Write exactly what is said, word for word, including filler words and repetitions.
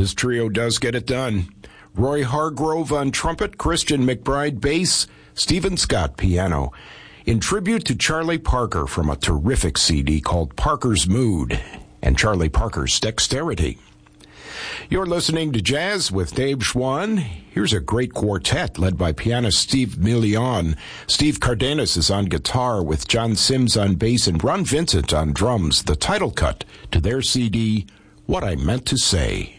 This trio does get it done. Roy Hargrove on trumpet, Christian McBride bass, Stephen Scott piano. In tribute to Charlie Parker from a terrific C D called Parker's Mood and Charlie Parker's Dexterity. You're listening to Jazz with Dave Schwann. Here's a great quartet led by pianist Steve Million. Steve Cardenas is on guitar with John Sims on bass and Ron Vincent on drums. The title cut to their C D, What I Meant to Say.